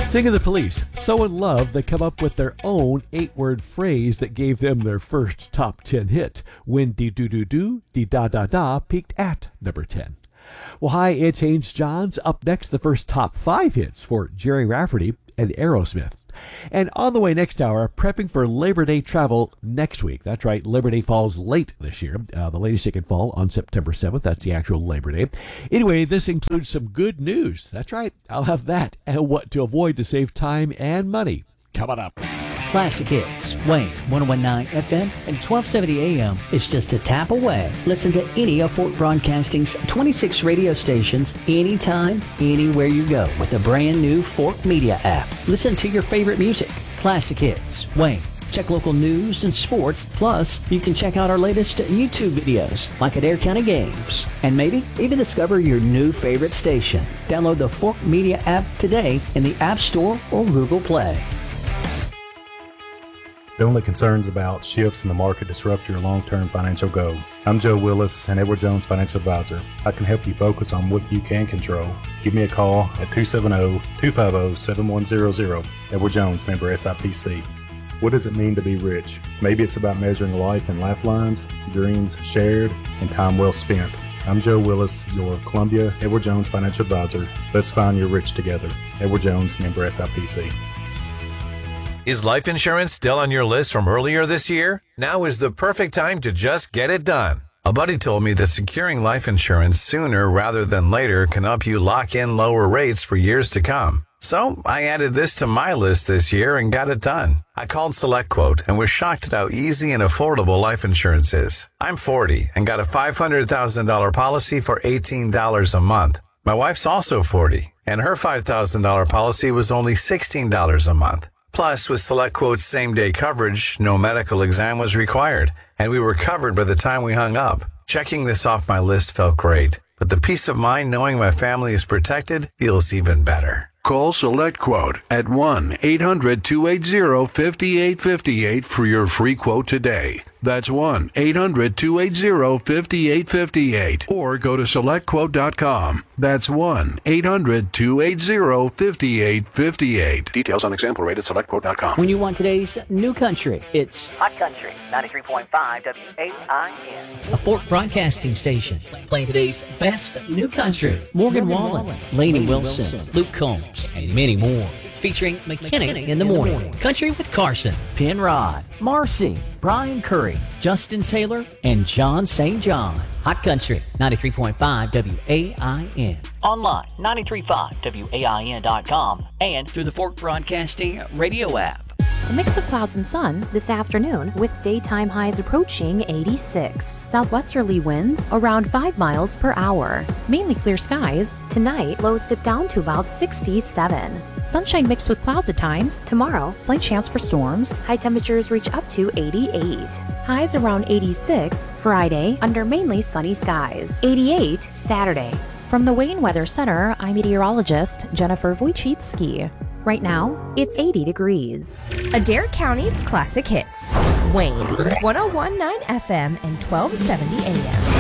Sting of the Police, so in love they come up with their own 8-word phrase that gave them their first top 10 hit, when dee-doo-doo-doo, dee-da-da-da peaked at number 10. Well, hi, it's Haynes Johns. Up next, the first top 5 hits for Jerry Rafferty and Aerosmith. And on the way next hour, prepping for Labor Day travel next week. That's right, Labor Day falls late this year. The latest it can fall on September 7th. That's the actual Labor Day. Anyway, this includes some good news. That's right, I'll have that and what to avoid to save time and money coming up. Classic Hits, Wayne, 101.9 FM and 1270 AM is just a tap away. Listen to any of Fort Broadcasting's 26 radio stations anytime, anywhere you go with the brand new Fort Media app. Listen to your favorite music. Classic Hits, Wayne. Check local news and sports. Plus, you can check out our latest YouTube videos, like Adair County Games. And maybe even discover your new favorite station. Download the Fort Media app today in the App Store or Google Play. Don't let concerns about shifts in the market disrupt your long-term financial goal. I'm Joe Willis, an Edward Jones Financial Advisor. I can help you focus on what you can control. Give me a call at 270-250-7100. Edward Jones, member SIPC. What does it mean to be rich? Maybe it's about measuring life in lifelines, dreams shared, and time well spent. I'm Joe Willis, your Columbia Edward Jones Financial Advisor. Let's find your rich together. Edward Jones, member SIPC. Is life insurance still on your list from earlier this year? Now is the perfect time to just get it done. A buddy told me that securing life insurance sooner rather than later can help you lock in lower rates for years to come. So I added this to my list this year and got it done. I called SelectQuote and was shocked at how easy and affordable life insurance is. I'm 40 and got a $500,000 policy for $18 a month. My wife's also 40 and her $5,000 policy was only $16 a month. Plus, with SelectQuote's same-day coverage, no medical exam was required, and we were covered by the time we hung up. Checking this off my list felt great, but the peace of mind knowing my family is protected feels even better. Call SelectQuote at 1-800-280-5858 for your free quote today. That's 1-800-280-5858. Or go to SelectQuote.com. That's 1-800-280-5858. Details on example rate at SelectQuote.com. When you want today's new country, it's Hot Country, 93.5 WAIN. a Fort Broadcasting station. Playing today's best new country. Morgan Wallen, Lainey Wilson, Luke Combs, and many more. Featuring McKinnon in the morning. Country with Carson, Penrod, Marcy, Brian Curry, Justin Taylor, and John St. John. Hot Country, 93.5 WAIN. Online, 935WAIN.com, and through the Fort Broadcasting radio app. A mix of clouds and sun this afternoon with daytime highs approaching 86. Southwesterly winds around 5 miles per hour. Mainly clear skies. Tonight, lows dip down to about 67. Sunshine mixed with clouds at times. Tomorrow, slight chance for storms. High temperatures reach up to 88. Highs around 86 Friday under mainly sunny skies. 88 Saturday. From the Wayne Weather Center, I'm meteorologist Jennifer Wojcicki. Right now, it's 80 degrees. Adair County's Classic Hits. Wayne, 101.9 FM and 1270 AM.